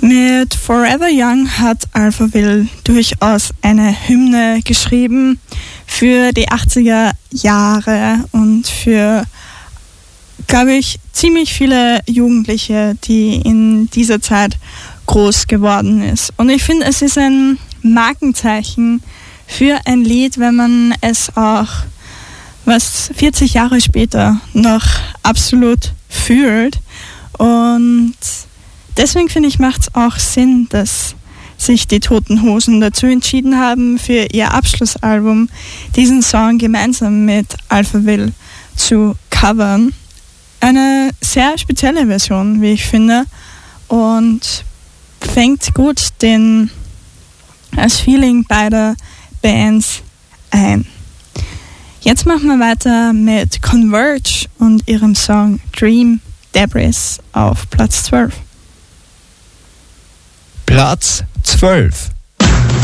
Mit Forever Young hat Alphaville durchaus eine Hymne geschrieben für die 80er Jahre und für, glaube ich, ziemlich viele Jugendliche, die in dieser Zeit groß geworden ist. Und ich finde, es ist ein Markenzeichen für ein Lied, wenn man es auch, 40 Jahre später noch absolut fühlt. Und deswegen finde ich, macht es auch Sinn, dass sich die Toten Hosen dazu entschieden haben, für ihr Abschlussalbum diesen Song gemeinsam mit Alphaville zu covern. Eine sehr spezielle Version, wie ich finde, und fängt gut das Feeling beider Bands ein. Jetzt machen wir weiter mit Converge und ihrem Song Dream Debris auf Platz 12. Platz 12.